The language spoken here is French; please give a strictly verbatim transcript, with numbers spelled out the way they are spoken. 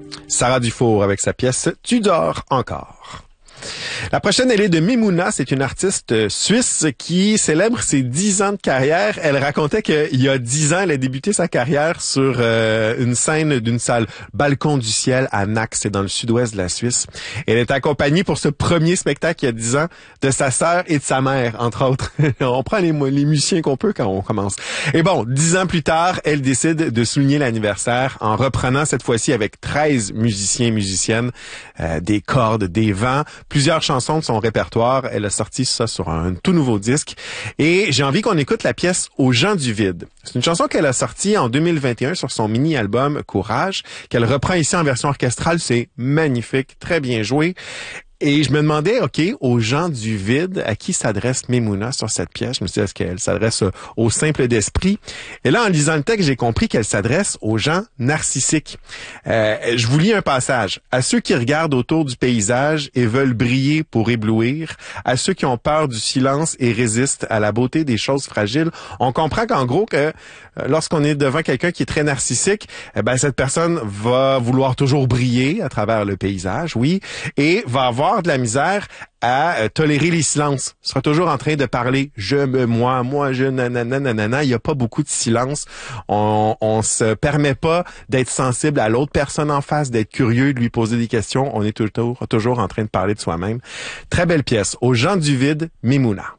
Sarah Dufour avec sa pièce « Tu dors encore ». La prochaine, elle est de Memouna. C'est une artiste suisse qui célèbre ses dix ans de carrière. Elle racontait qu'il y a dix ans, elle a débuté sa carrière sur euh, une scène d'une salle Balcon du ciel à Nax, c'est dans le sud-ouest de la Suisse. Elle est accompagnée pour ce premier spectacle il y a dix ans de sa sœur et de sa mère, entre autres. On prend les, les musiciens qu'on peut quand on commence. Et bon, dix ans plus tard, elle décide de souligner l'anniversaire en reprenant cette fois-ci avec treize musiciens et musiciennes, euh, des cordes, des vents, plusieurs chansons de son répertoire. Elle a sorti ça sur un tout nouveau disque. Et j'ai envie qu'on écoute la pièce Aux gens du vide. C'est une chanson qu'elle a sortie en deux mille vingt et un sur son mini-album Courage, qu'elle reprend ici en version orchestrale. C'est magnifique, très bien joué. Et je me demandais, OK, aux gens du vide, à qui s'adresse Memouna sur cette pièce? Je me suis dit, est-ce qu'elle s'adresse aux simples d'esprit? Et là, en lisant le texte, j'ai compris qu'elle s'adresse aux gens narcissiques. Euh, je vous lis un passage. À ceux qui regardent autour du paysage et veulent briller pour éblouir, à ceux qui ont peur du silence et résistent à la beauté des choses fragiles. On comprend qu'en gros, que euh, lorsqu'on est devant quelqu'un qui est très narcissique, eh ben, cette personne va vouloir toujours briller à travers le paysage, oui, et va avoir de la misère à euh, tolérer les silences. Il sera toujours en train de parler « je me, moi, moi, je, nanana, nanana ». Il n'y a pas beaucoup de silence. On, on se permet pas d'être sensible à l'autre personne en face, d'être curieux, de lui poser des questions. On est toujours, toujours en train de parler de soi-même. Très belle pièce. Aux gens du vide, Memouna.